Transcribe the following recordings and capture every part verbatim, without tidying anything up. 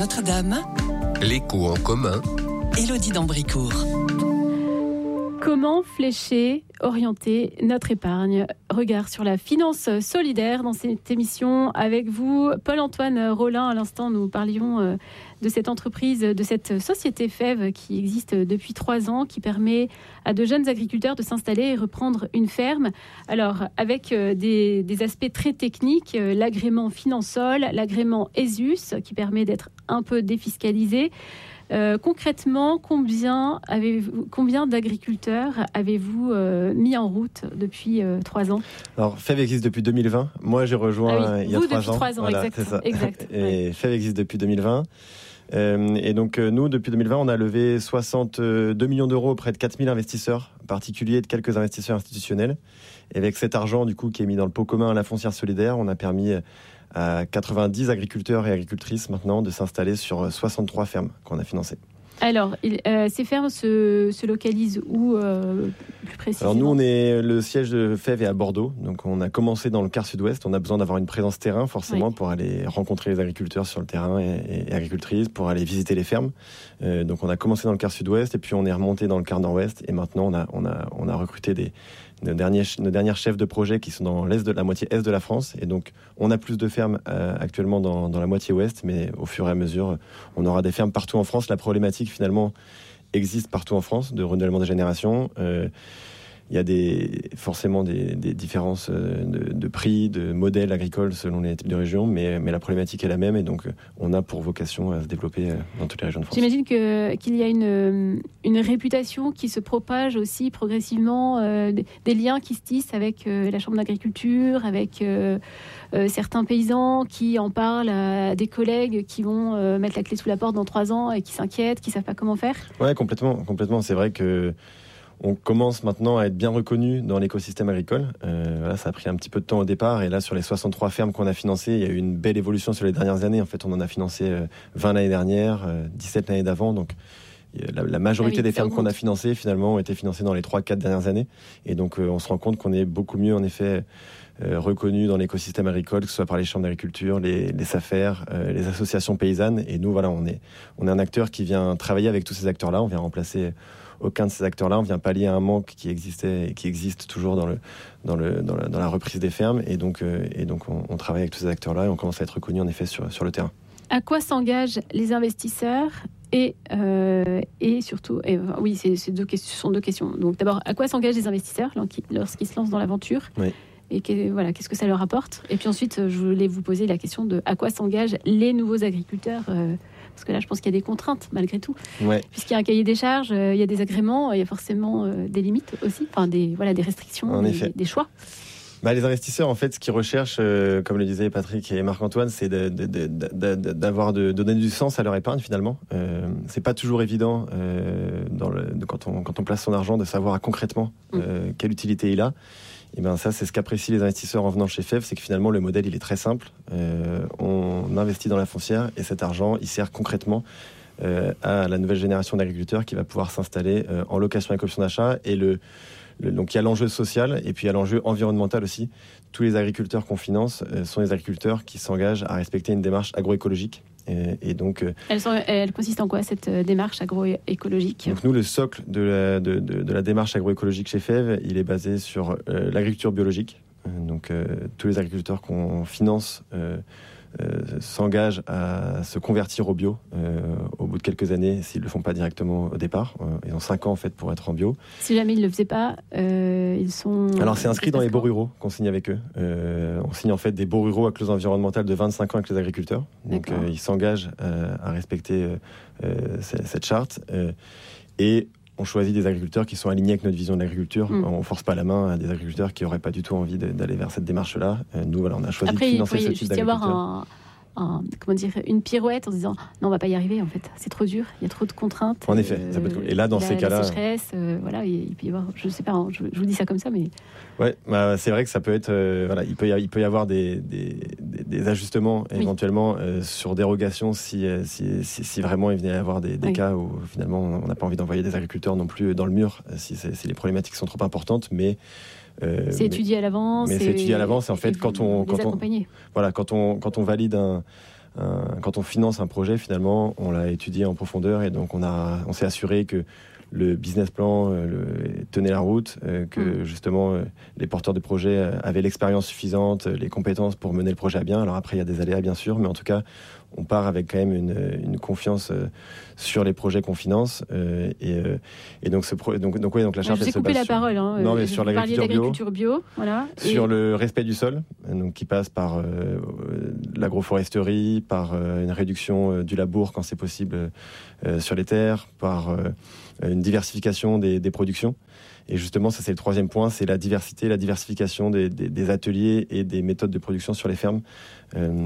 Notre-Dame, L'écho en commun, Élodie d'Ambricourt. Comment flécher, orienter notre épargne? Regard sur la finance solidaire dans cette émission avec vous, Paul-Antoine Rollin. À l'instant, nous parlions de cette entreprise, de cette société F E V qui existe depuis trois ans, qui permet à de jeunes agriculteurs de s'installer et reprendre une ferme. Alors, avec des, des aspects très techniques, l'agrément Finansol, l'agrément ESUS, qui permet d'être un peu défiscalisé. Euh, concrètement, combien, avez-vous, combien d'agriculteurs avez-vous euh, mis en route depuis euh, trois ans? Alors, F E V existe depuis deux mille vingt. Moi, j'ai rejoint ah oui, il y a vous, trois depuis ans. trois ans, voilà, exact. c'est ça. exact Et ouais. F E V existe depuis deux mille vingt. Euh, et donc, euh, nous, depuis deux mille vingt, on a levé soixante-deux millions d'euros auprès de quatre mille investisseurs particuliers et de quelques investisseurs institutionnels. Et avec cet argent, du coup, qui est mis dans le pot commun à la foncière solidaire, on a permis à quatre-vingt-dix agriculteurs et agricultrices maintenant de s'installer sur soixante-trois fermes qu'on a financées. Alors, il, euh, ces fermes se, se localisent où euh, plus précisément? Alors nous, on est le siège de F E V est à Bordeaux, donc on a commencé dans le quart sud-ouest. On a besoin d'avoir une présence terrain forcément oui. pour aller rencontrer les agriculteurs sur le terrain et, et agricultrices, pour aller visiter les fermes. Euh, donc on a commencé dans le quart sud-ouest et puis on est remonté dans le quart nord-ouest et maintenant on a on a on a recruté des nos derniers nos dernières chefs de projet qui sont dans l'est de la moitié est de la France et donc on a plus de fermes euh, actuellement dans dans la moitié ouest, mais au fur et à mesure on aura des fermes partout en France. La problématique finalement existe partout en France de renouvellement des générations. Euh, il y a des, forcément des, des différences de, de prix, de modèles agricoles selon les types de régions, mais, mais la problématique est la même et donc on a pour vocation à se développer dans toutes les régions de France. J'imagine que, qu'il y a une, une réputation qui se propage aussi progressivement, euh, des, des liens qui se tissent avec euh, la Chambre d'agriculture, avec euh, euh, certains paysans qui en parlent à des collègues qui vont euh, mettre la clé sous la porte dans trois ans et qui s'inquiètent, qui ne savent pas comment faire. Oui, complètement, complètement. C'est vrai que on commence maintenant à être bien reconnu dans l'écosystème agricole. Euh, voilà, ça a pris un petit peu de temps au départ. Et là, sur les soixante-trois fermes qu'on a financées, il y a eu une belle évolution sur les dernières années. En fait, on en a financé vingt l'année dernière, dix-sept l'année d'avant. Donc, la, la majorité ah oui, des fermes qu'on a financées, finalement, ont été financées dans les trois quatre dernières années. Et donc, euh, on se rend compte qu'on est beaucoup mieux, en effet, euh, reconnu dans l'écosystème agricole, que ce soit par les chambres d'agriculture, les, les SAFER, euh, les associations paysannes. Et nous, voilà, on est, on est un acteur qui vient travailler avec tous ces acteurs-là. On vient remplacer aucun de ces acteurs-là. On vient pallier à un manque qui existait et qui existe toujours dans, le, dans, le, dans, la, dans la reprise des fermes. Et donc, euh, et donc on, on travaille avec tous ces acteurs-là et on commence à être reconnu en effet sur, sur le terrain. À quoi s'engagent les investisseurs et, euh, et surtout, et, oui, c'est, c'est deux, ce sont deux questions. Donc d'abord, à quoi s'engagent les investisseurs lorsqu'ils se lancent dans l'aventure? Oui. Et que, voilà, qu'est-ce que ça leur apporte? Et puis ensuite, je voulais vous poser la question de à quoi s'engagent les nouveaux agriculteurs euh, parce que là, je pense qu'il y a des contraintes, malgré tout. Ouais. Puisqu'il y a un cahier des charges, euh, il y a des agréments, il y a forcément euh, des limites aussi, enfin des, voilà, des restrictions, des, des choix. Bah, les investisseurs, en fait, ce qu'ils recherchent, euh, comme le disaient Patrick et Marc-Antoine, c'est de, de, de, de, de, d'avoir de, de donner du sens à leur épargne, finalement. Euh, c'est pas toujours évident, euh, dans le, de, quand, on, quand on place son argent, de savoir concrètement euh, mmh. quelle utilité il a. Et ben ça, c'est ce qu'apprécient les investisseurs en venant chez F E V, c'est que finalement le modèle il est très simple. Euh, on investit dans la foncière et cet argent il sert concrètement euh, à la nouvelle génération d'agriculteurs qui va pouvoir s'installer euh, en location avec option d'achat. Et le, le donc il y a l'enjeu social et puis il y a l'enjeu environnemental aussi. Tous les agriculteurs qu'on finance euh, sont des agriculteurs qui s'engagent à respecter une démarche agroécologique. Et, et donc, euh, elle, sont, elle consiste en quoi cette démarche agroécologique? Donc nous, le socle de la, de, de, de la démarche agroécologique chez F E V, il est basé sur euh, l'agriculture biologique. Euh, donc euh, tous les agriculteurs qu'on finance euh, euh, s'engagent à se convertir au bio euh, au bout de quelques années s'ils ne le font pas directement au départ. Euh, ils ont cinq ans en fait pour être en bio. Si jamais ils ne le faisaient pas, euh, ils sont... Alors c'est inscrit dans les baux ruraux qu'on signe avec eux. Euh, on signe en fait des baux ruraux à clause environnementale de vingt-cinq ans avec les agriculteurs. Donc euh, ils s'engagent euh, à respecter euh, cette charte. Euh, et on choisit des agriculteurs qui sont alignés avec notre vision de l'agriculture. Mmh. On ne force pas la main à des agriculteurs qui n'auraient pas du tout envie de, d'aller vers cette démarche-là. Euh, nous, voilà, on a choisi Après, de financer ce type d'agriculteur. Après, il peut juste y avoir un, un, comment dire, une pirouette en se disant non, on ne va pas y arriver, en fait. C'est trop dur, il y a trop de contraintes. En effet, euh, ça peut être cool. Et là, dans la, ces cas-là... La sécheresse, euh, voilà, il peut y avoir... Je ne sais pas, hein, je, je vous dis ça comme ça, mais... Ouais, bah, c'est vrai que ça peut être... Euh, voilà, il peut y, il peut y avoir des, des, des, des ajustements, oui. éventuellement, euh, sur dérogation, si, si, si, si vraiment il venait y avoir des, des oui. cas où, finalement, on n'a pas envie d'envoyer des agriculteurs non plus dans le mur, si, si les problématiques sont trop importantes, mais... Euh, c'est étudié à l'avance. Mais c'est étudié à l'avance, et en fait, quand on... Quand on voilà, quand on, quand on valide un... un, quand on finance un projet, finalement, on l'a étudié en profondeur et donc on, a, on s'est assuré que le business plan euh, le, tenait la route, euh, que mmh. justement euh, les porteurs de projet avaient l'expérience suffisante, les compétences pour mener le projet à bien. Alors après, il y a des aléas, bien sûr, mais en tout cas, on part avec quand même une, une confiance euh, sur les projets qu'on finance. Euh, et, euh, et donc, ce pro- donc, donc, ouais, donc la charte, je vous ai coupé la sur... parole. Hein, non, mais sur l'agriculture bio, bio voilà, sur et... le respect du sol, donc qui passe par euh, l'agroforesterie, par euh, une réduction euh, du labour quand c'est possible euh, sur les terres, par euh, une diversification des, des productions. Et justement, ça c'est le troisième point, c'est la diversité, la diversification des, des, des ateliers et des méthodes de production sur les fermes. Euh,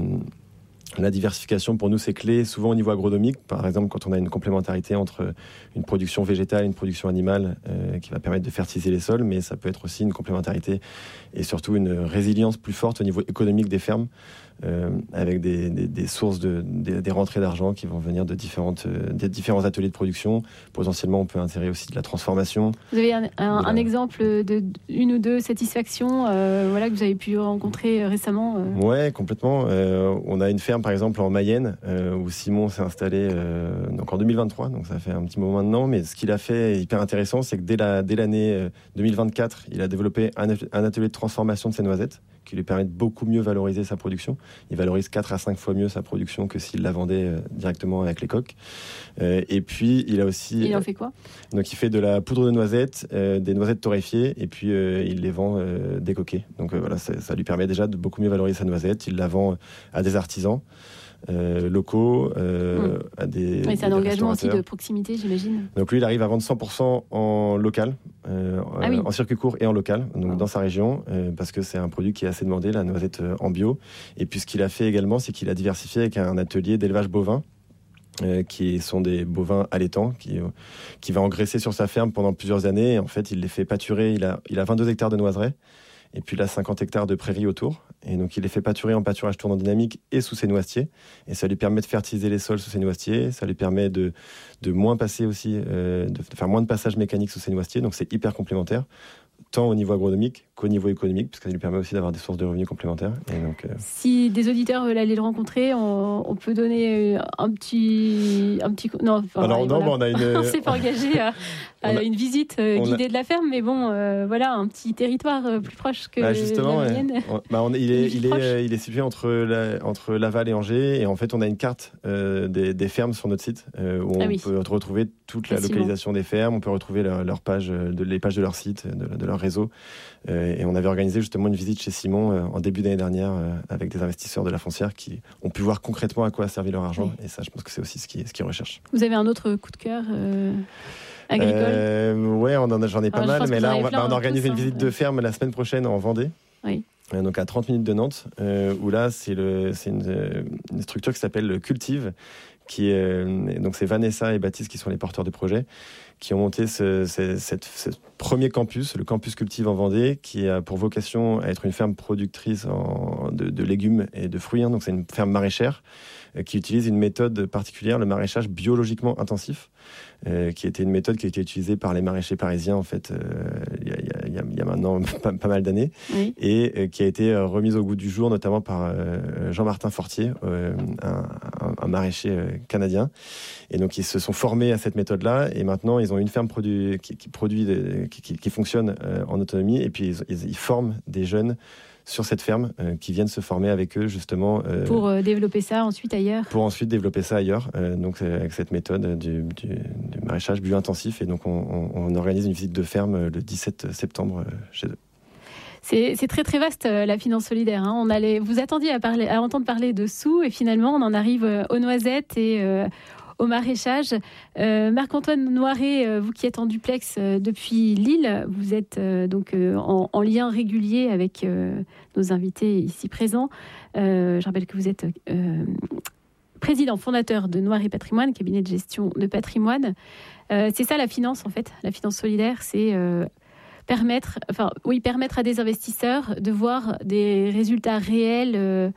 La diversification, pour nous, c'est clé, souvent au niveau agronomique. Par exemple, quand on a une complémentarité entre une production végétale et une production animale euh, qui va permettre de fertiliser les sols, mais ça peut être aussi une complémentarité et surtout une résilience plus forte au niveau économique des fermes, euh, avec des, des, des sources, de, des, des rentrées d'argent qui vont venir de différentes, euh, des différents ateliers de production. Potentiellement, on peut insérer aussi de la transformation. Vous avez un, un, la... un exemple de une ou deux satisfactions euh, voilà, que vous avez pu rencontrer récemment euh... Ouais, complètement. Euh, on a une ferme, par exemple, en Mayenne, euh, où Simon s'est installé euh, donc en deux mille vingt-trois, donc ça fait un petit moment maintenant, mais ce qu'il a fait est hyper intéressant, c'est que dès, la, dès l'année deux mille vingt-quatre, il a développé un, un atelier de transformation de ses noisettes, qui lui permet de beaucoup mieux valoriser sa production. Il valorise quatre à cinq fois mieux sa production que s'il la vendait euh, directement avec les coques. Euh, et puis, il a aussi... Il en fait quoi ? Donc, il fait de la poudre de noisettes, euh, des noisettes torréfiées, et puis euh, il les vend euh, décoquées. Donc, euh, voilà, ça, ça lui permet déjà de beaucoup mieux valoriser sa noisette. Il la vend à des artisans euh, locaux, euh, mmh. à des oui, c'est un engagement aussi de proximité, j'imagine. Donc, lui, il arrive à vendre cent pour cent en local, euh, ah oui. en circuit court et en local, donc oh. dans sa région, euh, parce que c'est un produit qui est assez demandé, la noisette euh, en bio. Et puis, ce qu'il a fait également, c'est qu'il a diversifié avec un atelier d'élevage bovin, Euh, qui sont des bovins allaitants, qui, euh, qui va engraisser sur sa ferme pendant plusieurs années. Et en fait, il les fait pâturer. Il a, il a vingt-deux hectares de noiseraies. Et puis là, cinquante hectares de prairies autour. Et donc, il les fait pâturer en pâturage tournant dynamique et sous ses noisetiers. Et ça lui permet de fertiliser les sols sous ses noisetiers. Ça lui permet de, de moins passer aussi, euh, de faire moins de passages mécaniques sous ses noisetiers. Donc, c'est hyper complémentaire, tant au niveau agronomique qu'au niveau économique, parce que ça lui permet aussi d'avoir des sources de revenus complémentaires. Et donc, euh... si des auditeurs veulent aller le rencontrer, on, on peut donner un petit... Un petit non, enfin, Alors, ouais, non, voilà. on a une... on s'est pas engagé à, à a... une visite euh, guidée a... de la ferme, mais bon, euh, voilà, un petit territoire euh, plus proche que bah, justement, la Mayenne. Ouais. Bah, on, il, est, il, est, euh, il est situé entre, la, entre Laval et Angers, et en fait, on a une carte euh, des, des fermes sur notre site, euh, où on ah oui. peut retrouver toute la Facilement. localisation des fermes, on peut retrouver leur, leur page, de, les pages de leur site, de, de leur réseau. Euh, et on avait organisé justement une visite chez Simon euh, en début d'année dernière euh, avec des investisseurs de la foncière qui ont pu voir concrètement à quoi a servi leur argent. Oui. Et ça, je pense que c'est aussi ce qu'ils, ce qu'ils recherchent. Vous avez un autre coup de cœur euh, agricole euh, Ouais, on en a, j'en ai pas Alors, mal, mais là, on, va, bah, on organise tous, une visite hein, de ouais. ferme la semaine prochaine en Vendée. Oui. Euh, donc à trente minutes de Nantes, euh, où là, c'est, le, c'est une, une structure qui s'appelle le Cultive, qui est, euh, donc c'est Vanessa et Baptiste qui sont les porteurs de projet, qui ont monté ce, ce, cette, ce premier campus, le campus Cultive en Vendée, qui a pour vocation à être une ferme productrice en, de, de légumes et de fruits. Hein, donc c'est une ferme maraîchère euh, qui utilise une méthode particulière, le maraîchage biologiquement intensif, euh, qui était une méthode qui a été utilisée par les maraîchers parisiens en fait euh, il, y a, il, y a, il y a maintenant pas, pas mal d'années, oui. et euh, qui a été euh, remise au goût du jour notamment par euh, Jean-Martin Fortier, euh, un, un, un maraîcher euh, canadien. Et donc ils se sont formés à cette méthode-là, et maintenant ils ont une ferme produ- qui, qui produit, des, qui, qui, qui fonctionne euh, en autonomie, et puis ils, ils, ils forment des jeunes sur cette ferme euh, qui viennent se former avec eux justement euh, pour euh, développer ça ensuite ailleurs. Pour ensuite développer ça ailleurs, euh, donc avec cette méthode du, du, du maraîchage bio-intensif. Et donc on, on, on organise une visite de ferme le dix-sept septembre euh, chez eux. C'est, c'est très très vaste la finance solidaire. Hein. On allait, vous attendiez à, parler, à entendre parler de sous, et finalement on en arrive aux noisettes et euh, au maraîchage. Euh, Marc-Antoine Noiret, euh, vous qui êtes en duplex euh, depuis Lille, vous êtes euh, donc euh, en, en lien régulier avec euh, nos invités ici présents. Euh, je rappelle que vous êtes euh, président fondateur de Noiret Patrimoine, cabinet de gestion de patrimoine. Euh, c'est ça la finance en fait, la finance solidaire, c'est euh, permettre, enfin oui, permettre à des investisseurs de voir des résultats réels. Euh,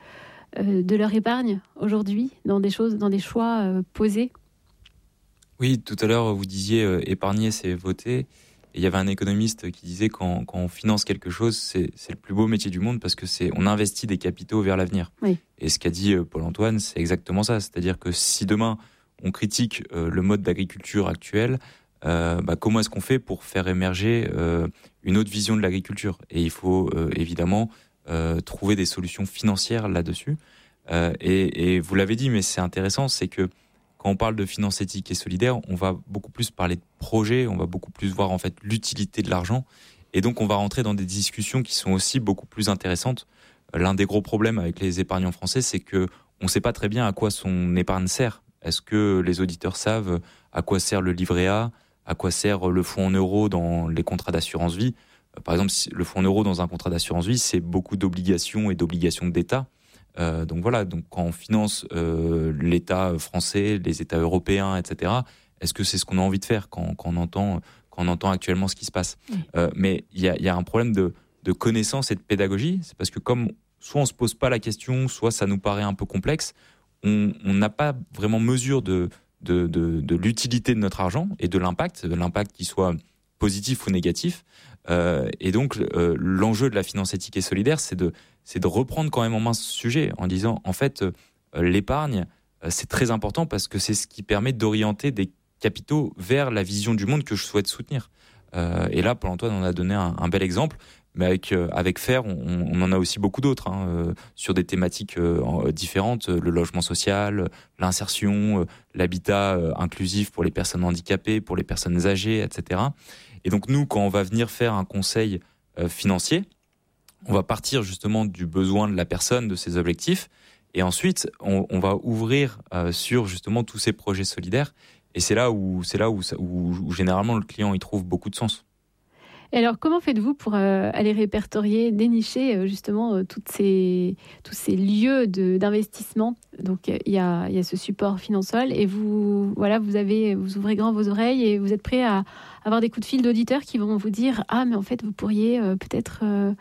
de leur épargne aujourd'hui dans des choses, dans des choix euh, posés. Oui, tout à l'heure vous disiez euh, épargner c'est voter. Et il y avait un économiste qui disait quand, quand on finance quelque chose, c'est, c'est le plus beau métier du monde parce que c'est on investit des capitaux vers l'avenir. Oui. Et ce qu'a dit Paul-Antoine, c'est exactement ça. C'est-à-dire que si demain on critique euh, le mode d'agriculture actuel, euh, bah, comment est-ce qu'on fait pour faire émerger euh, une autre vision de l'agriculture ? Et il faut euh, évidemment euh, trouver des solutions financières là-dessus. Euh, et, et vous l'avez dit, mais c'est intéressant, c'est que quand on parle de finance éthique et solidaire, on va beaucoup plus parler de projets, on va beaucoup plus voir en fait l'utilité de l'argent, et donc on va rentrer dans des discussions qui sont aussi beaucoup plus intéressantes. L'un des gros problèmes avec les épargnants français, c'est que on ne sait pas très bien à quoi son épargne sert. Est-ce que les auditeurs savent à quoi sert le livret A, à quoi sert le fonds en euros dans les contrats d'assurance vie ? Par exemple, le fonds en euros dans un contrat d'assurance vie, c'est beaucoup d'obligations et d'obligations d'État. Euh, donc voilà, donc quand on finance euh, l'État français, les États européens, et cetera, est-ce que c'est ce qu'on a envie de faire quand, quand, on, entend, quand on entend actuellement ce qui se passe ? Oui. euh, Mais il y a, y a un problème de, de connaissance et de pédagogie. C'est parce que comme soit on ne se pose pas la question, soit ça nous paraît un peu complexe, on n'a pas vraiment mesure de, de, de, de l'utilité de notre argent et de l'impact, de l'impact qui soit positif ou négatif. Euh, et donc, euh, l'enjeu de la finance éthique et solidaire, c'est de, c'est de reprendre quand même en main ce sujet en disant, en fait, euh, l'épargne, euh, c'est très important parce que c'est ce qui permet d'orienter des capitaux vers la vision du monde que je souhaite soutenir. Euh, et là, Paul-Antoine en a donné un, un bel exemple, mais avec, euh, avec F A I R, on, on en a aussi beaucoup d'autres, hein, euh, sur des thématiques euh, différentes, le logement social, l'insertion, euh, l'habitat euh, inclusif pour les personnes handicapées, pour les personnes âgées, et cetera. Et donc nous, quand on va venir faire un conseil euh, financier, on va partir justement du besoin de la personne, de ses objectifs, et ensuite on, on va ouvrir euh, sur justement tous ces projets solidaires. Et c'est là où c'est là où, où, où généralement le client y trouve beaucoup de sens. Et alors, comment faites-vous pour euh, aller répertorier, dénicher euh, justement euh, toutes ces, tous ces lieux de, d'investissement ? Donc, il y a, y a ce support Finansol et vous, voilà, vous, avez, vous ouvrez grand vos oreilles et vous êtes prêt à avoir des coups de fil d'auditeurs qui vont vous dire « Ah, mais en fait, vous pourriez euh, peut-être euh,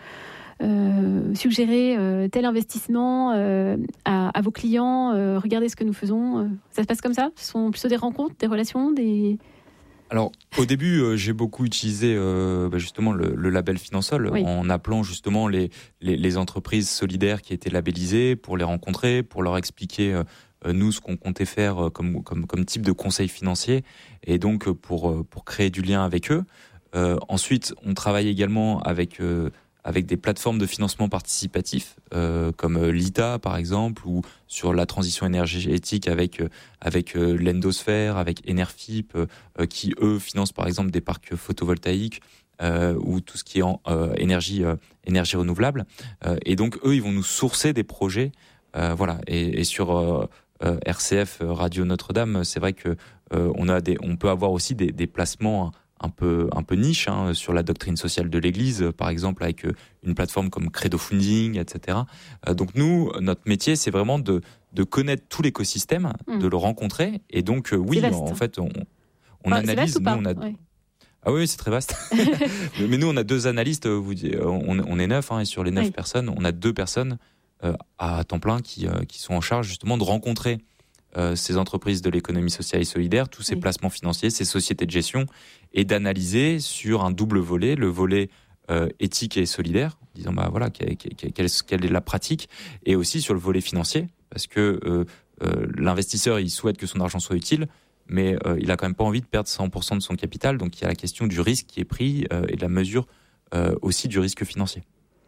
euh, suggérer euh, tel investissement euh, à, à vos clients, euh, regardez ce que nous faisons. » Ça se passe comme ça ? Ce sont plutôt des rencontres, des relations, des... Alors, au début, euh, j'ai beaucoup utilisé euh, bah, justement le, le label Finansol, oui, en appelant justement les, les, les entreprises solidaires qui étaient labellisées pour les rencontrer, pour leur expliquer euh, nous ce qu'on comptait faire euh, comme, comme, comme type de conseil financier, et donc euh, pour, euh, pour créer du lien avec eux. Euh, ensuite, on travaille également avec... Euh, avec des plateformes de financement participatif euh, comme l'I T A par exemple, ou sur la transition énergétique avec euh, avec euh, l'Endosphère, avec Enerfip, euh, qui eux financent par exemple des parcs photovoltaïques euh, ou tout ce qui est en euh, énergie euh, énergie renouvelable. Euh, et donc eux, ils vont nous sourcer des projets, euh, voilà. Et, et sur euh, euh, R C F Radio Notre-Dame, c'est vrai que euh, on a des, on peut avoir aussi des, des placements un peu un peu niche hein, sur la doctrine sociale de l'Église, par exemple avec une plateforme comme Credo Funding, et cetera. Euh, donc nous, notre métier, c'est vraiment de de connaître tout l'écosystème, mmh. de le rencontrer, et donc euh, oui, en, en fait, on, on ah, analyse. Nous, on a ouais. Ah oui, c'est très vaste. Mais nous, on a deux analystes. Vous, on, on est neuf, hein, et sur les neuf oui. personnes, on a deux personnes euh, à temps plein qui euh, qui sont en charge justement de rencontrer Euh, ces entreprises de l'économie sociale et solidaire, tous ces oui. placements financiers, ces sociétés de gestion, et d'analyser sur un double volet, le volet euh, éthique et solidaire, en disant bah voilà quelle, quelle, quelle est la pratique, et aussi sur le volet financier, parce que euh, euh, l'investisseur il souhaite que son argent soit utile, mais euh, il a quand même pas envie de perdre cent pour cent de son capital, donc il y a la question du risque qui est pris euh, et de la mesure euh, aussi du risque financier.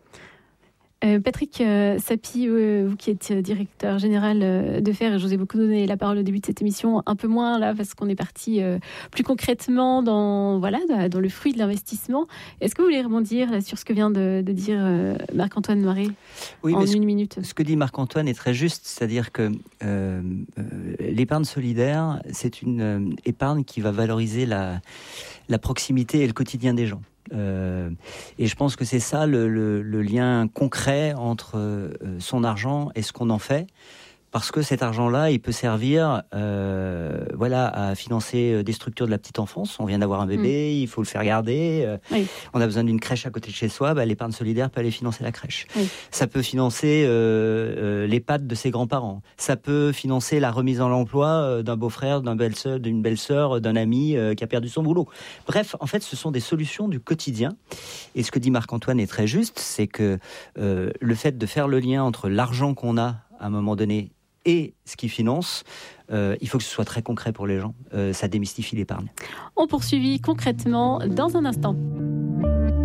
Euh, Patrick euh, Sapie, euh, vous qui êtes directeur général euh, de F A I R, et je vous ai beaucoup donné la parole au début de cette émission, un peu moins là parce qu'on est parti euh, plus concrètement dans, voilà, dans le fruit de l'investissement. Est-ce que vous voulez rebondir là, sur ce que vient de, de dire euh, Marc-Antoine Noiret oui, en une ce, minute ? Ce que dit Marc-Antoine est très juste, c'est-à-dire que euh, euh, l'épargne solidaire, c'est une euh, épargne qui va valoriser la, la proximité et le quotidien des gens. Euh, et je pense que c'est ça le, le, le lien concret entre euh, son argent et ce qu'on en fait, parce que cet argent-là, il peut servir euh, voilà, à financer des structures de la petite enfance. On vient d'avoir un bébé, mmh. il faut le faire garder. Euh, oui. On a besoin d'une crèche à côté de chez soi, bah, l'épargne solidaire peut aller financer la crèche. Oui. Ça peut financer euh, euh, l'EHPAD de ses grands-parents. Ça peut financer la remise en emploi euh, d'un beau-frère, d'un belle-sœur, d'une belle-sœur, d'un ami euh, qui a perdu son boulot. Bref, en fait, ce sont des solutions du quotidien. Et ce que dit Marc-Antoine est très juste, c'est que euh, le fait de faire le lien entre l'argent qu'on a à un moment donné et ce qui finance, euh, il faut que ce soit très concret pour les gens. Euh, ça démystifie l'épargne. On poursuit concrètement dans un instant.